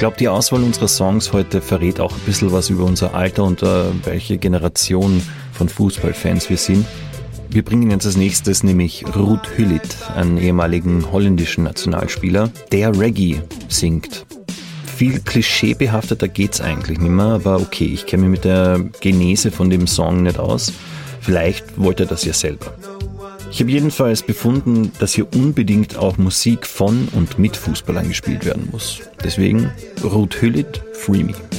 glaube, die Auswahl unserer Songs heute verrät auch ein bisschen was über unser Alter und welche Generation von Fußballfans wir sind. Wir bringen jetzt als nächstes nämlich Ruud Gullit, einen ehemaligen holländischen Nationalspieler, der Reggae singt. Viel klischeebehafteter geht's eigentlich nicht mehr, aber okay, ich kenne mich mit der Genese von dem Song nicht aus. Vielleicht wollte er das ja selber. Ich habe jedenfalls befunden, dass hier unbedingt auch Musik von und mit Fußballern gespielt werden muss. Deswegen Ruud Gullit, Free Me.